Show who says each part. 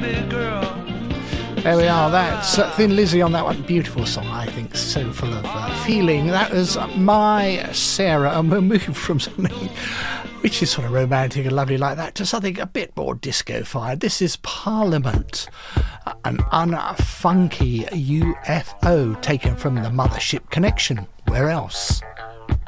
Speaker 1: There we are, that's Thin Lizzy on that one. Beautiful song, I think, so full of feeling. That was My Sarah, and we'll move from something which is sort of romantic and lovely like that to something a bit more disco-fired. This is Parliament, an unfunky UFO taken from the Mothership Connection. Where else?